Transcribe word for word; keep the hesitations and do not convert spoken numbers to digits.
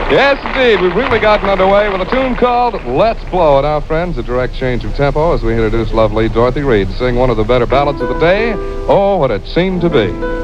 Yes, indeed. We've really gotten underway with a tune called Let's Blow It. Our friends, a direct change of tempo as we introduce lovely Dorothy Reed, sing one of the better ballads of the day, Oh, What It Seemed to Be.